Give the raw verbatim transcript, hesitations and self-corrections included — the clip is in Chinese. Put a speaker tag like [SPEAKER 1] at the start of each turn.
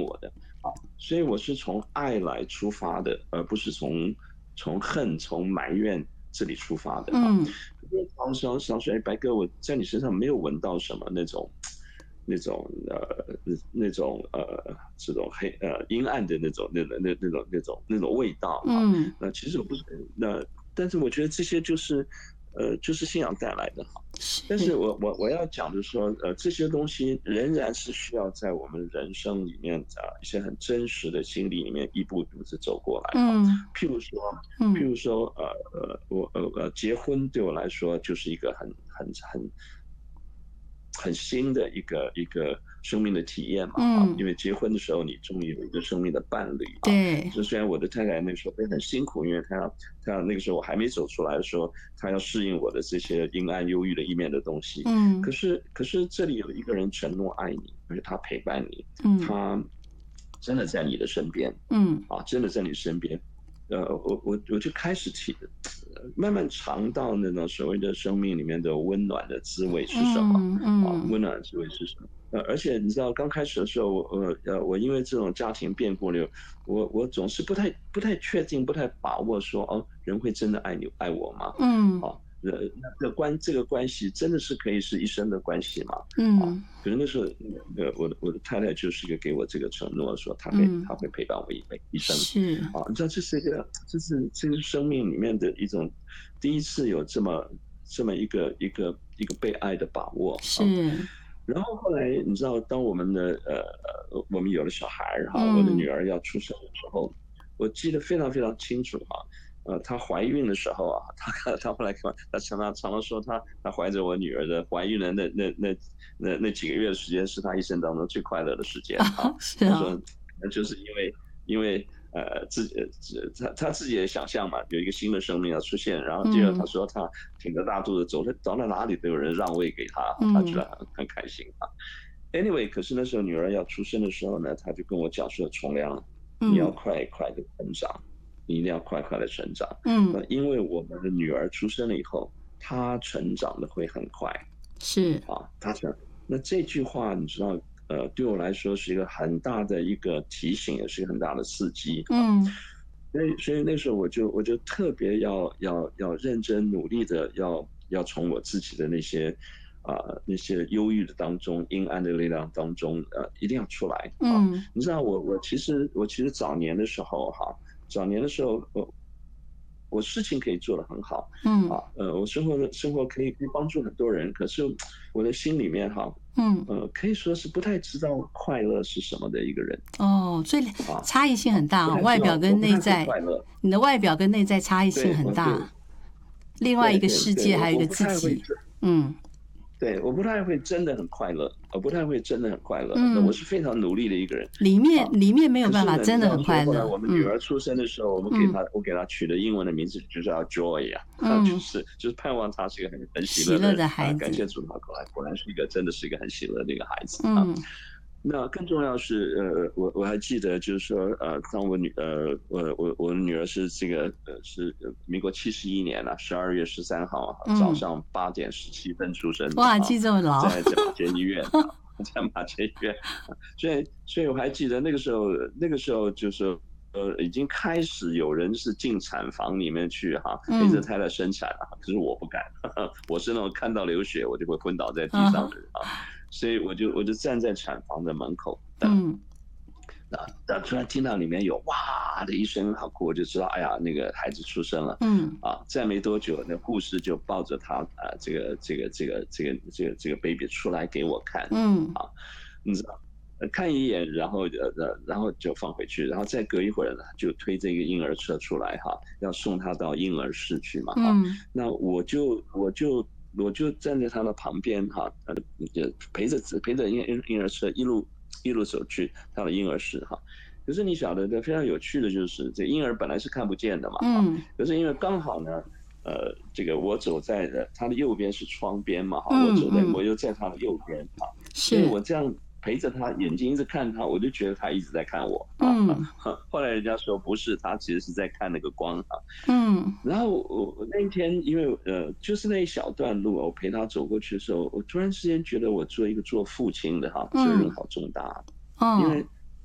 [SPEAKER 1] 我的啊，所以我是从爱来出发的，而不是从从恨、从埋怨这里出发的哈。
[SPEAKER 2] 嗯
[SPEAKER 1] 常常想说，哎，白哥，我在你身上没有闻到什么那种。那种呃那种呃这种黑呃阴暗的那种那那那那种那种那种味道哈。
[SPEAKER 2] 嗯，
[SPEAKER 1] 那其实我不是那，但是我觉得这些就是呃就是信仰带来的哈。但是
[SPEAKER 2] 是，
[SPEAKER 1] 我我我要讲的说，呃，这些东西仍然是需要在我们人生里面啊一些很真实的经历里面一步一步的走过来哈。
[SPEAKER 2] 嗯
[SPEAKER 1] 譬如说，譬
[SPEAKER 2] 嗯
[SPEAKER 1] 如说，呃呃，我呃呃，结婚对我来说就是一个很很很很新的一个一个生命的体验嘛哈。
[SPEAKER 2] 嗯，
[SPEAKER 1] 因为结婚的时候你终于有一个生命的伴侣啊。
[SPEAKER 2] 对，
[SPEAKER 1] 就虽然我的太太那时候也很辛苦，因为她要她要那个时候我还没走出来的时候，她要适应我的这些阴暗忧郁的一面的东西。可
[SPEAKER 2] 嗯
[SPEAKER 1] 是可是这里有一个人承诺爱你，而且他陪伴你，
[SPEAKER 2] 嗯
[SPEAKER 1] 他真的在你的身边
[SPEAKER 2] 嗯
[SPEAKER 1] 啊，真的在你身边。呃，我我我就开始体慢慢尝到那种所谓的生命里面的温暖的滋味是什么
[SPEAKER 2] 嗯
[SPEAKER 1] 啊？
[SPEAKER 2] 嗯
[SPEAKER 1] 温暖的滋味是什么？呃，而且你知道，刚开始的时候，我呃我因为这种家庭变故了，我我总是不太不太确定，不太把握说，哦，人会真的爱你爱我吗？
[SPEAKER 2] 嗯
[SPEAKER 1] 啊，呃，那这关这个关系真的是可以是一生的关系吗？啊，
[SPEAKER 2] 嗯
[SPEAKER 1] 可是那时候，那个我的我的太太就是一个给我这个承诺，说她会
[SPEAKER 2] 嗯，
[SPEAKER 1] 她会陪伴我一辈一生。
[SPEAKER 2] 是
[SPEAKER 1] 啊，你知道这是一个，这是这是生命里面的一种第一次有这么这么一个一个一个被爱的把握啊。
[SPEAKER 2] 是，
[SPEAKER 1] 然后后来你知道，当我们的呃呃我们有了小孩儿哈，我的女
[SPEAKER 2] 嗯
[SPEAKER 1] 儿要出生的时候，我记得非常非常清楚哈。呃，她怀孕的时候啊，她她后来看，她常常常常说她她怀着我女儿的怀孕的那那那那那几个月的时间是她一生当中最快乐的时间啊。
[SPEAKER 2] 啊，是
[SPEAKER 1] 她说，
[SPEAKER 2] 啊，
[SPEAKER 1] 那就是因为因为呃自己呃他他自己也想象嘛，有一个新的生命要出现，然后接着他
[SPEAKER 2] 嗯
[SPEAKER 1] 说他挺着大肚子走在走到哪里都有人让位给他，他觉
[SPEAKER 2] 嗯
[SPEAKER 1] 得很很开心啊。Anyway，可是那时候女儿要出生的时候呢，他就跟我讲说，崇良，你要
[SPEAKER 2] 嗯
[SPEAKER 1] 快快的成长，你一定要快快的成长。
[SPEAKER 2] 嗯，
[SPEAKER 1] 那因为我们的女儿出生了以后，她成长的会很快
[SPEAKER 2] 是，
[SPEAKER 1] 啊，她成。那这句话你知道，呃，对我来说是一个很大的一个提醒，也是一个很大的刺激啊。
[SPEAKER 2] 嗯
[SPEAKER 1] 所以，所以那时候我就我就特别要要要认真努力的要要从我自己的那些啊、呃那些忧郁的当中、阴暗的力量当中，呃，一定要出来啊！
[SPEAKER 2] 嗯
[SPEAKER 1] 你知道我我其实我其实早年的时候哈，早年的时候我我事情可以做得很好
[SPEAKER 2] 嗯
[SPEAKER 1] 啊，呃，我生活的生活可以可以帮助很多人，可是我的心里面哈，
[SPEAKER 2] 嗯，
[SPEAKER 1] 呃，可以说是不太知道快乐是什么的一个人
[SPEAKER 2] 哦，所以
[SPEAKER 1] 啊。
[SPEAKER 2] 差异性很大哦，
[SPEAKER 1] 不太知道，
[SPEAKER 2] 外表跟
[SPEAKER 1] 我不太会
[SPEAKER 2] 内在，
[SPEAKER 1] 快乐。
[SPEAKER 2] 你的外表跟内在差异性
[SPEAKER 1] 对，我对
[SPEAKER 2] 很大，另外一
[SPEAKER 1] 对
[SPEAKER 2] 个世
[SPEAKER 1] 对对，
[SPEAKER 2] 界还有一个
[SPEAKER 1] 我我不
[SPEAKER 2] 自己，
[SPEAKER 1] 太会真，
[SPEAKER 2] 嗯
[SPEAKER 1] 对，我不太会真的很快乐，我不太会真的很快乐。那我
[SPEAKER 2] 嗯，
[SPEAKER 1] 是非常努力的一个人
[SPEAKER 2] 里面
[SPEAKER 1] 啊。
[SPEAKER 2] 里面没有办
[SPEAKER 1] 可是呢，你
[SPEAKER 2] 法真的很
[SPEAKER 1] 知道说，后来
[SPEAKER 2] 快乐，
[SPEAKER 1] 我们女
[SPEAKER 2] 嗯
[SPEAKER 1] 儿出生的时候，我们给
[SPEAKER 2] 嗯
[SPEAKER 1] 她，我给她取的英文的名字就叫 Joy 啊，就
[SPEAKER 2] 嗯，
[SPEAKER 1] 是就是盼望她是一个很很喜乐的
[SPEAKER 2] 喜乐的
[SPEAKER 1] 啊。
[SPEAKER 2] 孩子，
[SPEAKER 1] 感谢主，她果然果然是一个真的是一个很喜乐的一个孩子啊。
[SPEAKER 2] 嗯
[SPEAKER 1] 那更重要是，呃，我我还记得，就是说，呃，当我女，呃，我我我女儿是这个，呃，是民国七十一年了，十二月十三号啊，早
[SPEAKER 2] 嗯，
[SPEAKER 1] 上八点十七分出生的
[SPEAKER 2] 哇，
[SPEAKER 1] 啊，
[SPEAKER 2] 记这么牢，
[SPEAKER 1] 在在马偕医院啊，在马偕医院，所以所以我还记得那个时候，那个时候就是。呃，已经开始有人是进产房里面去哈，陪着
[SPEAKER 2] 嗯
[SPEAKER 1] 太太生产了，可是我不敢，我是那种看到流血我就会昏倒在地
[SPEAKER 2] 啊哈，
[SPEAKER 1] 上的人啊。所以我就我就站在产房的门口等。
[SPEAKER 2] 嗯
[SPEAKER 1] 啊，但突然听到里面有哇的一声好哭，我就知道，哎呀，那个孩子出生了。
[SPEAKER 2] 嗯
[SPEAKER 1] 啊，再没多久，那护士就抱着他啊，这个这个这个这个这个这个 baby 出来给我看。
[SPEAKER 2] 嗯
[SPEAKER 1] 啊，你知道，呃看一眼，然后呃呃，然后就放回去，然后再隔一会儿呢，就推这个婴儿车出来哈，要送他到婴儿室去嘛哈。
[SPEAKER 2] 嗯
[SPEAKER 1] 那我就我就我就站在他的旁边哈，呃，就陪着陪着婴婴婴儿车一路一路走去他的婴儿室哈。可是你晓得，这非常有趣的就是，这婴儿本来是看不见的嘛哈，
[SPEAKER 2] 嗯
[SPEAKER 1] 可是因为刚好呢，呃，这个我走在的他的右边是窗边嘛哈，我走在
[SPEAKER 2] 嗯嗯，
[SPEAKER 1] 我又在他的右边哈，所以
[SPEAKER 2] 是，
[SPEAKER 1] 我这样陪着他，眼睛一直看他，我就觉得他一直在看我啊。
[SPEAKER 2] 嗯
[SPEAKER 1] 后来人家说不是，他其实是在看那个光啊。
[SPEAKER 2] 嗯
[SPEAKER 1] 然后我那一天，因为呃，就是那一小段路，我陪他走过去的时候，我突然之间觉得我做一个做父亲的哈，责任
[SPEAKER 2] 嗯，
[SPEAKER 1] 好重大。因
[SPEAKER 2] 哦，
[SPEAKER 1] 为